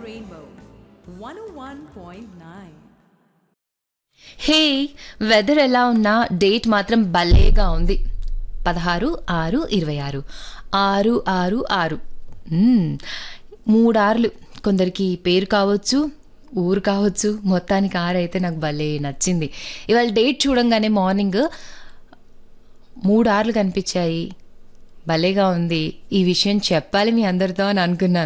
Rainbow 101.9. హే, weather ఎలా ఉన్నా date మాత్రం భలేగా ఉంది. 16/6/26 666 మూడార్లు. కొందరికి పేరు కావచ్చు, ఊరు కావచ్చు, మొత్తానికి 6 అయితే నాకు భలే నచ్చింది. ఇవాళ డేట్ చూడంగానే మార్నింగ్ 3 ఆర్లు కనిపించాయి. భలేగా ఉంది. ఈ విషయం చెప్పాలి మీ అందరితో అని అనుకున్నాను.